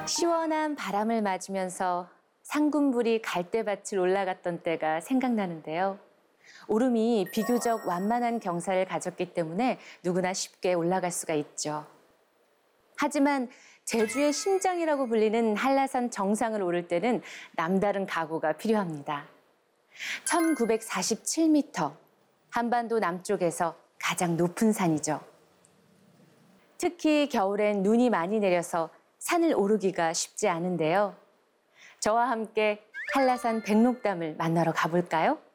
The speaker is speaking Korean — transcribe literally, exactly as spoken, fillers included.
시원한 바람을 맞으면서 상군불이 갈대밭을 올라갔던 때가 생각나는데요. 오름이 비교적 완만한 경사를 가졌기 때문에 누구나 쉽게 올라갈 수가 있죠. 하지만 제주의 심장이라고 불리는 한라산 정상을 오를 때는 남다른 각오가 필요합니다. 천구백사십칠 미터, 한반도 남쪽에서 가장 높은 산이죠. 특히 겨울엔 눈이 많이 내려서 산을 오르기가 쉽지 않은데요. 저와 함께 한라산 백록담을 만나러 가볼까요?